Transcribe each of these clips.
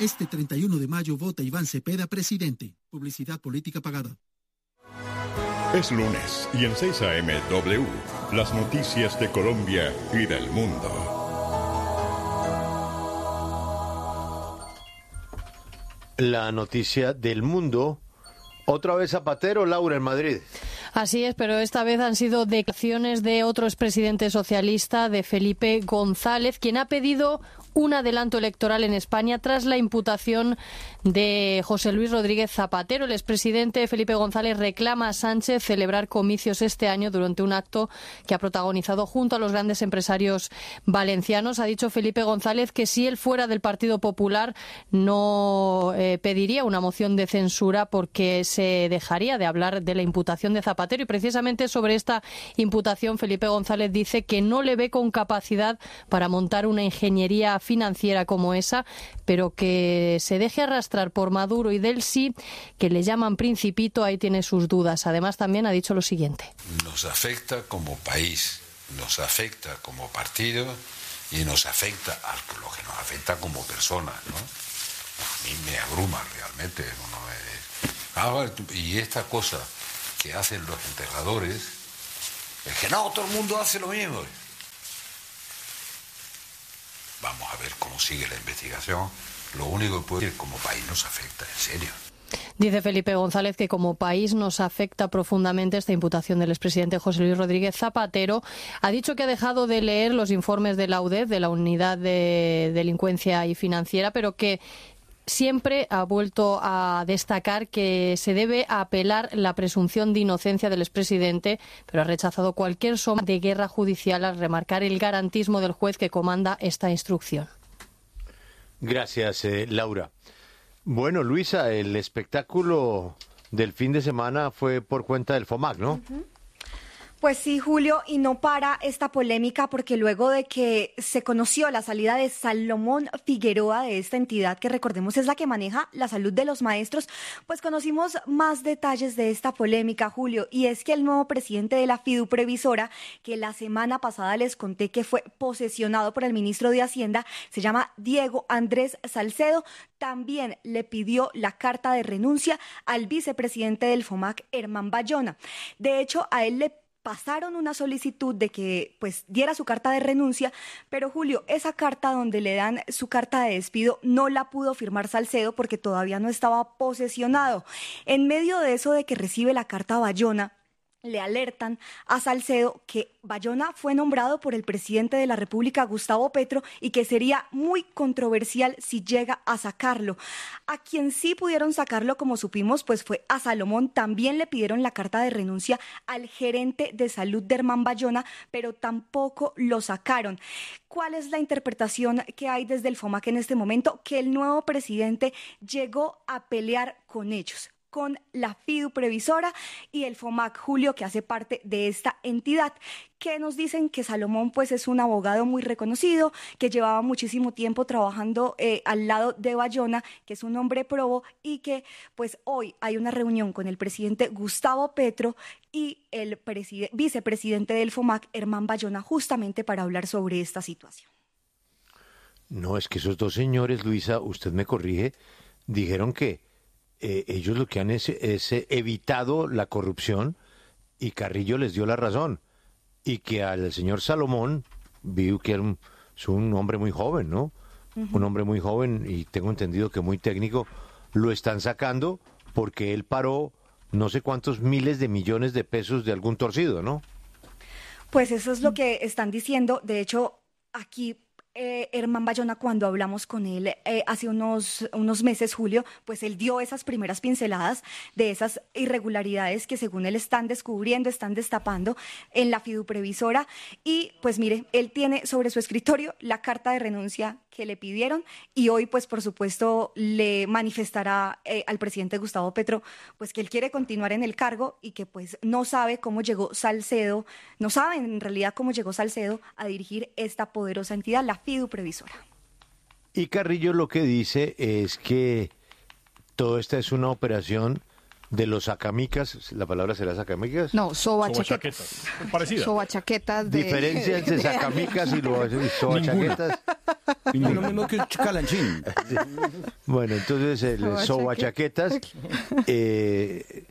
Este 31 de mayo vota Iván Cepeda presidente. Publicidad política pagada. Es lunes y en 6 AM W, las noticias de Colombia y del mundo. La noticia del mundo. Otra vez Zapatero, Laura, en Madrid. Así es, pero esta vez han sido declaraciones de otro expresidente socialista, de Felipe González, quien ha pedido un adelanto electoral en España tras la imputación de José Luis Rodríguez Zapatero. El expresidente Felipe González reclama a Sánchez celebrar comicios este año durante un acto que ha protagonizado junto a los grandes empresarios valencianos. Ha dicho Felipe González que si él fuera del Partido Popular no pediría una moción de censura porque se dejaría de hablar de la imputación de Zapatero. Y precisamente sobre esta imputación Felipe González dice que no le ve con capacidad para montar una ingeniería financiera como esa, pero que se deje arrastrar por Maduro y del sí, que le llaman principito, ahí tiene sus dudas. Además, también ha dicho lo siguiente. Nos afecta como país, nos afecta como partido y nos afecta a lo que nos afecta como personas, ¿no? A mí me abruma realmente. Y esta cosa que hacen los enterradores es que no, todo el mundo hace lo mismo. Vamos a ver cómo sigue la investigación. Lo único que puedo decir, como país nos afecta, en serio. Dice Felipe González que como país nos afecta profundamente esta imputación del expresidente José Luis Rodríguez Zapatero. Ha dicho que ha dejado de leer los informes de la UDEF, de la Unidad de Delincuencia y Financiera, pero que siempre ha vuelto a destacar que se debe apelar la presunción de inocencia del expresidente, pero ha rechazado cualquier sombra de guerra judicial al remarcar el garantismo del juez que comanda esta instrucción. Gracias, Laura. Bueno, Luisa, el espectáculo del fin de semana fue por cuenta del FOMAC, ¿no? Uh-huh. Pues sí, Julio, y no para esta polémica porque luego de que se conoció la salida de Salomón Figueroa de esta entidad, que recordemos es la que maneja la salud de los maestros, pues conocimos más detalles de esta polémica, Julio, y es que el nuevo presidente de la Fiduprevisora, que la semana pasada les conté que fue posesionado por el ministro de Hacienda, se llama Diego Andrés Salcedo, también le pidió la carta de renuncia al vicepresidente del FOMAC, Herman Bayona. De hecho, a él le pasaron una solicitud de que pues diera su carta de renuncia, pero Julio, esa carta donde le dan su carta de despido no la pudo firmar Salcedo porque todavía no estaba posesionado. En medio de eso de que recibe la carta Bayona, le alertan a Salcedo que Bayona fue nombrado por el presidente de la República, Gustavo Petro, y que sería muy controversial si llega a sacarlo. A quien sí pudieron sacarlo, como supimos, pues fue a Salomón. También le pidieron la carta de renuncia al gerente de salud de Herman Bayona, pero tampoco lo sacaron. ¿Cuál es la interpretación que hay desde el FOMAC en este momento? Que el nuevo presidente llegó a pelear con ellos, con la Fiduprevisora y el FOMAC, Julio, que hace parte de esta entidad, que nos dicen que Salomón pues es un abogado muy reconocido, que llevaba muchísimo tiempo trabajando al lado de Bayona, que es un hombre probo, y que pues hoy hay una reunión con el presidente Gustavo Petro y el vicepresidente del FOMAC, Herman Bayona, justamente para hablar sobre esta situación. No, es que esos dos señores, Luisa, usted me corrige, dijeron que ellos lo que han es evitado la corrupción y Carrillo les dio la razón. Y que al señor Salomón, vi que es un hombre muy joven, ¿no? Uh-huh. Un hombre muy joven y tengo entendido que muy técnico, lo están sacando porque él paró no sé cuántos miles de millones de pesos de algún torcido, ¿no? Pues eso es lo que están diciendo. De hecho, aquí Herman Bayona, cuando hablamos con él hace unos meses, Julio, pues él dio esas primeras pinceladas de esas irregularidades que según él están descubriendo, están destapando en la Fiduprevisora, y pues mire, él tiene sobre su escritorio la carta de renuncia que le pidieron y hoy pues por supuesto le manifestará al presidente Gustavo Petro pues que él quiere continuar en el cargo y que pues no sabe cómo llegó Salcedo, no saben en realidad cómo llegó Salcedo a dirigir esta poderosa entidad, la Fiduprevisora. Y Carrillo lo que dice es que todo esta es una operación de los sacamicas, ¿la palabra será sacamicas? No, sobachaquetas. Parecida. Sobachaquetas. Diferencia entre sacamicas y sobachaquetas. Y no es lo mismo que un calanchín. Bueno, entonces el sobachaquetas de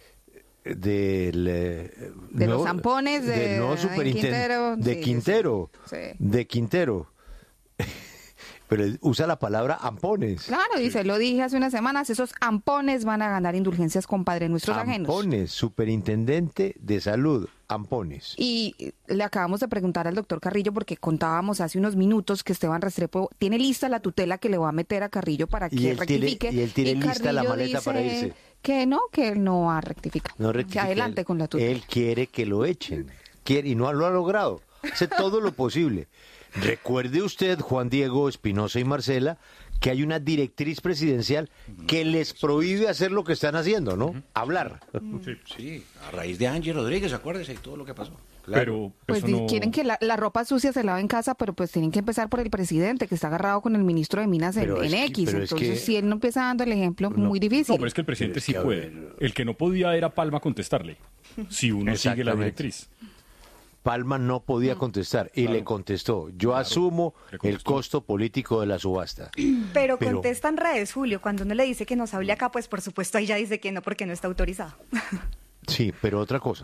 los zampones del nuevo superintendente Quintero. de Quintero. Pero usa la palabra ampones. Claro, dice, lo dije hace unas semanas, esos ampones van a ganar indulgencias con Padre Nuestros ajenos. Ampones, superintendente de salud, ampones. Y le acabamos de preguntar al doctor Carrillo, porque contábamos hace unos minutos que Esteban Restrepo tiene lista la tutela que le va a meter a Carrillo para que rectifique. Y él tiene lista la maleta para irse. Que él no va a rectificar. No rectifica, que adelante con la tutela. Él quiere que lo echen. Y no lo ha logrado. Hace todo lo posible. Recuerde usted, Juan Diego, Espinosa y Marcela, que hay una directriz presidencial que les prohíbe hacer lo que están haciendo, ¿no? Hablar. Sí, a raíz de Angie Rodríguez, acuérdese, y todo lo que pasó. Claro. Pero pues quieren que la ropa sucia se lave en casa, pero pues tienen que empezar por el presidente, que está agarrado con el ministro de Minas en X. Entonces, si él no empieza dando el ejemplo, muy difícil. No, pero es que el presidente sí puede. El que no podía era Palma contestarle, si uno sigue la directriz. Palma no podía contestar y le contestó. Yo asumo el costo político de la subasta. Pero contesta en redes, Julio. Cuando uno le dice que nos hable acá, pues por supuesto ahí ya dice que no porque no está autorizado. Sí, pero otra cosa.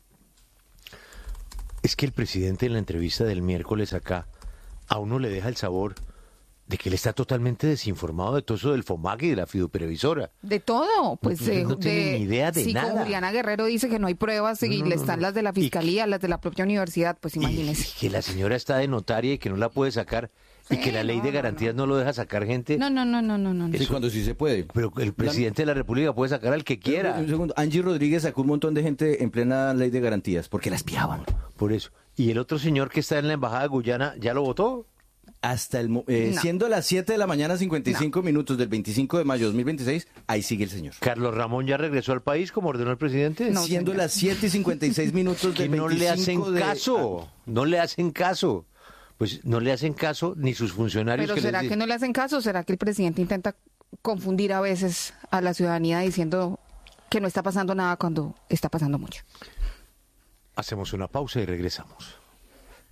Es que el presidente en la entrevista del miércoles acá a uno le deja el sabor de que él está totalmente desinformado de todo eso del FOMAC y de la fiduprevisora. De todo, pues no tiene ni idea de nada. Como Juliana Guerrero dice que no hay pruebas y le están las de la fiscalía, las de la propia universidad, pues imagínese. Y que la señora está de notaria y que no la puede sacar y que la ley de garantías no lo deja sacar gente. No. Sí, cuando sí se puede. Pero el presidente de la República puede sacar al que quiera. Un segundo, Angie Rodríguez sacó un montón de gente en plena ley de garantías porque la espiaban. Por eso. ¿Y el otro señor que está en la embajada de Guyana ya lo votó? Hasta siendo las 7 de la mañana, 55 minutos del 25 de mayo de 2026, ahí sigue el señor. ¿Carlos Ramón ya regresó al país como ordenó el presidente? No, siendo las 7 y 56 minutos del 25 no le hacen caso, no le hacen caso. Pues no le hacen caso ni sus funcionarios. Pero ¿será que no le hacen caso? ¿Será que el presidente intenta confundir a veces a la ciudadanía diciendo que no está pasando nada cuando está pasando mucho? Hacemos una pausa y regresamos.